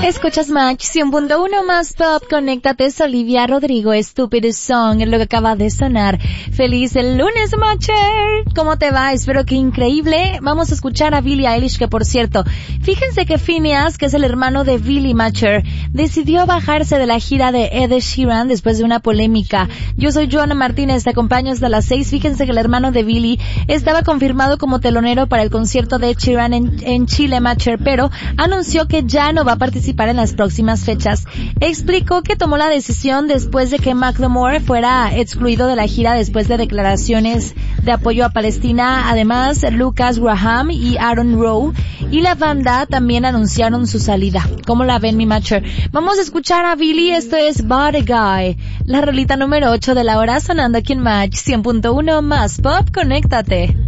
Escuchas Match 100.1 más pop, conéctate, es Olivia Rodrigo, Stupid Song, es lo que acaba de sonar. Feliz el lunes, Matcher. ¿Cómo te va? Espero que increíble. Vamos a escuchar a Billie Eilish, que por cierto, fíjense que Phineas, que es el hermano de Billie Matcher, decidió bajarse de la gira de Ed Sheeran después de una polémica. Yo soy Joana Martínez, te acompaño hasta las 6. Fíjense que el hermano de Billie estaba confirmado como telonero para el concierto de Ed Sheeran en Chile, Matcher, pero anunció que ya no va a participar en las próximas fechas. Explicó que tomó la decisión después de que Macklemore fuera excluido de la gira después de declaraciones de apoyo a Palestina. Además, Lucas Graham y Aaron Rowe y la banda también anunciaron su salida. ¿Cómo la ven, mi Matcher? Vamos a escuchar a Billie, esto es Body Guy, la rolita número 8 de la hora, sonando aquí en Match 100.1 más pop, conéctate.